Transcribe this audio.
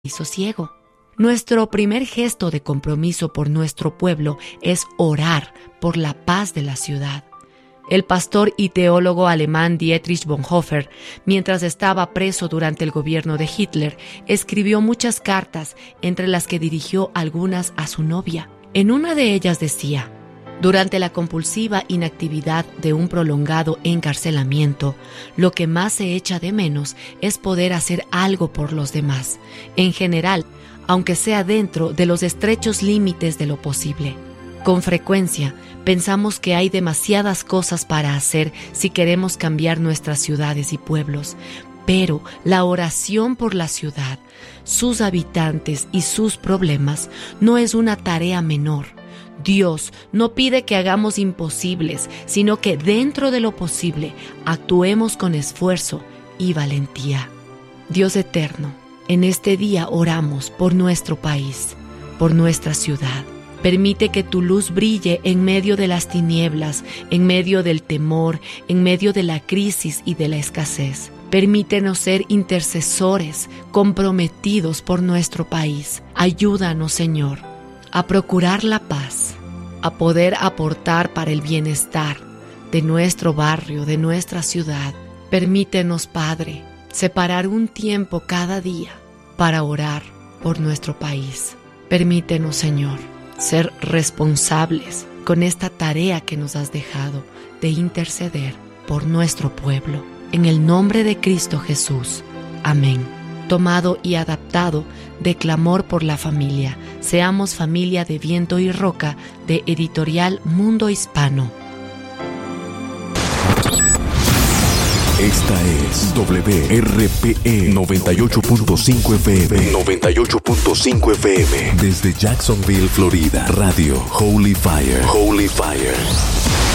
y sosiego. Nuestro primer gesto de compromiso por nuestro pueblo es orar por la paz de la ciudad. El pastor y teólogo alemán Dietrich Bonhoeffer, mientras estaba preso durante el gobierno de Hitler, escribió muchas cartas, entre las que dirigió algunas a su novia. En una de ellas decía: durante la compulsiva inactividad de un prolongado encarcelamiento, lo que más se echa de menos es poder hacer algo por los demás, en general, aunque sea dentro de los estrechos límites de lo posible. Con frecuencia, pensamos que hay demasiadas cosas para hacer si queremos cambiar nuestras ciudades y pueblos, pero la oración por la ciudad, sus habitantes y sus problemas no es una tarea menor. Dios no pide que hagamos imposibles, sino que dentro de lo posible actuemos con esfuerzo y valentía. Dios eterno, en este día oramos por nuestro país, por nuestra ciudad. Permite que tu luz brille en medio de las tinieblas, en medio del temor, en medio de la crisis y de la escasez. Permítenos ser intercesores, comprometidos por nuestro país. Ayúdanos, Señor, a procurar la paz, a poder aportar para el bienestar de nuestro barrio, de nuestra ciudad. Permítenos, Padre, separar un tiempo cada día para orar por nuestro país. Permítenos, Señor, ser responsables con esta tarea que nos has dejado de interceder por nuestro pueblo. En el nombre de Cristo Jesús. Amén. Tomado y adaptado de Clamor por la Familia. Seamos familia de viento y roca, de Editorial Mundo Hispano. Esta es WRPE 98.5 FM. 98.5 FM. Desde Jacksonville, Florida. Radio Holy Fire. Holy Fire.